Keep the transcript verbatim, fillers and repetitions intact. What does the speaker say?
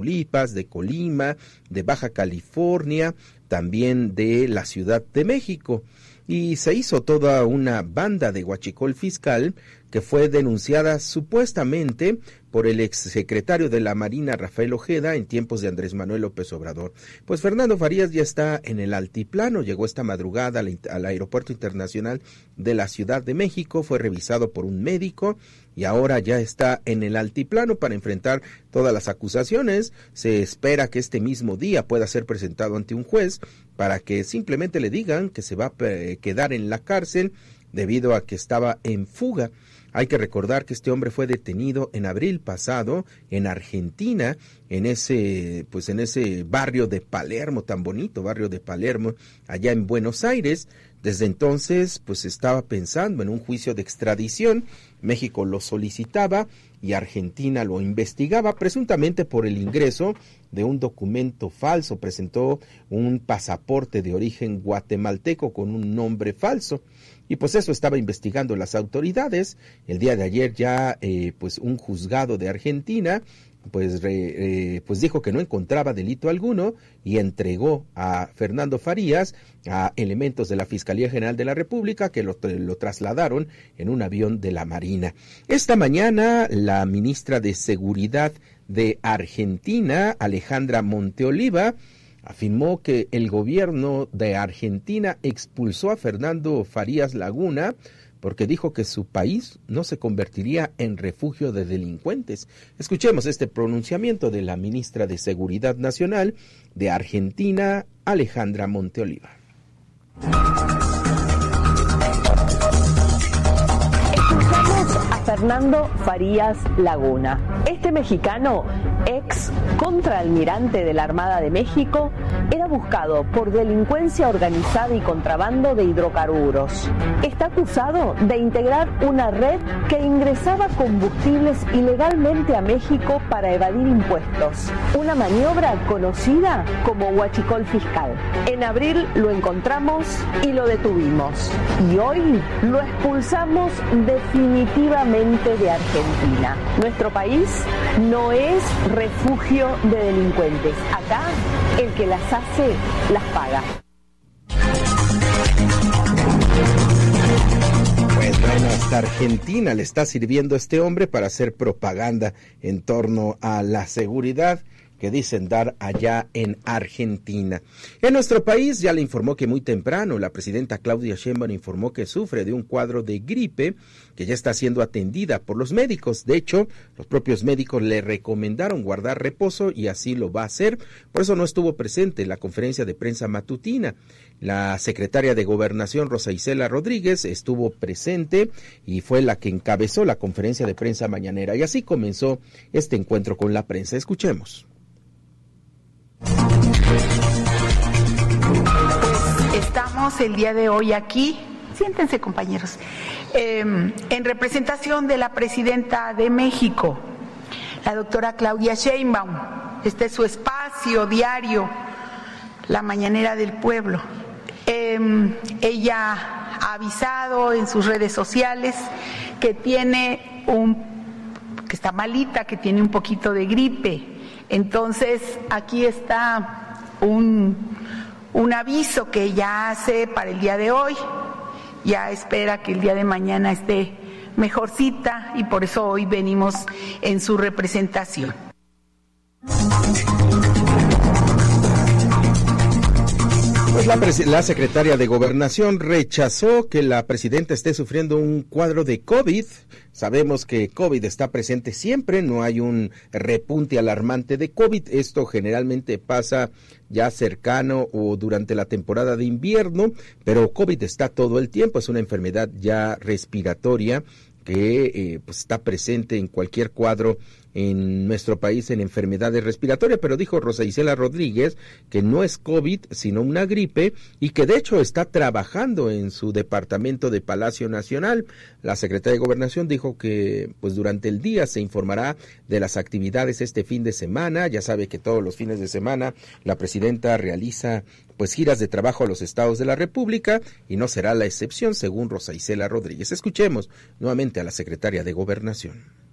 Tamaulipas, de Colima, de Baja California, también de la Ciudad de México. Y se hizo toda una banda de huachicol fiscal que fue denunciada supuestamente por el exsecretario de la Marina, Rafael Ojeda, en tiempos de Andrés Manuel López Obrador. Pues Fernando Farías ya está en el altiplano, llegó esta madrugada al, al Aeropuerto Internacional de la Ciudad de México, fue revisado por un médico y ahora ya está en el altiplano para enfrentar todas las acusaciones. Se espera que este mismo día pueda ser presentado ante un juez para que simplemente le digan que se va a quedar en la cárcel debido a que estaba en fuga. Hay que recordar que este hombre fue detenido en abril pasado en Argentina, en ese, pues en ese barrio de Palermo, tan bonito barrio de Palermo, allá en Buenos Aires. Desde entonces, pues estaba pensando en un juicio de extradición. México lo solicitaba y Argentina lo investigaba presuntamente por el ingreso de un documento falso. Presentó un pasaporte de origen guatemalteco con un nombre falso. Y pues eso estaba investigando las autoridades. El día de ayer ya eh, pues un juzgado de Argentina pues, re, eh, pues dijo que no encontraba delito alguno y entregó a Fernando Farías a elementos de la Fiscalía General de la República que lo, lo trasladaron en un avión de la Marina. Esta mañana la ministra de Seguridad de Argentina, Alejandra Monteoliva, afirmó que el gobierno de Argentina expulsó a Fernando Farías Laguna porque dijo que su país no se convertiría en refugio de delincuentes. Escuchemos este pronunciamiento de la ministra de Seguridad Nacional de Argentina, Alejandra Monteoliva. A Fernando Farías Laguna. Este mexicano, ex contraalmirante de la Armada de México, era buscado por delincuencia organizada y contrabando de hidrocarburos. Está acusado de integrar una red que ingresaba combustibles ilegalmente a México para evadir impuestos, una maniobra conocida como huachicol fiscal. En abril lo encontramos y lo detuvimos, y hoy lo expulsamos definitivamente de Argentina. Nuestro país no es refugio de delincuentes. Acá, el que las hace, las paga. Pues bueno, hasta Argentina le está sirviendo a este hombre para hacer propaganda en torno a la seguridad que dicen dar allá en Argentina. En nuestro país ya le informó que muy temprano la presidenta Claudia Sheinbaum informó que sufre de un cuadro de gripe que ya está siendo atendida por los médicos. De hecho, los propios médicos le recomendaron guardar reposo y así lo va a hacer. Por eso no estuvo presente en la conferencia de prensa matutina. La secretaria de Gobernación, Rosa Isela Rodríguez, estuvo presente y fue la que encabezó la conferencia de prensa mañanera. Y así comenzó este encuentro con la prensa. Escuchemos. Pues estamos el día de hoy aquí, siéntense compañeros, eh, en representación de la presidenta de México, la doctora Claudia Sheinbaum. Este es su espacio diario, la mañanera del pueblo. Eh, ella ha avisado en sus redes sociales que tiene un, que está malita, que tiene un poquito de gripe. Entonces, aquí está un, un aviso que ella hace para el día de hoy. Ya espera que el día de mañana esté mejorcita y por eso hoy venimos en su representación. Pues la, pres- la secretaria de Gobernación rechazó que la presidenta esté sufriendo un cuadro de COVID. Sabemos que COVID está presente siempre, no hay un repunte alarmante de COVID. Esto generalmente pasa ya cercano o durante la temporada de invierno, pero COVID está todo el tiempo, es una enfermedad ya respiratoria que eh, pues está presente en cualquier cuadro en nuestro país en enfermedades respiratorias, pero dijo Rosa Isela Rodríguez que no es COVID, sino una gripe, y que de hecho está trabajando en su departamento de Palacio Nacional. La secretaria de Gobernación dijo que pues durante el día se informará de las actividades este fin de semana. Ya sabe que todos los fines de semana la presidenta realiza pues giras de trabajo a los estados de la República y no será la excepción, según Rosa Isela Rodríguez. Escuchemos nuevamente a la secretaria de Gobernación.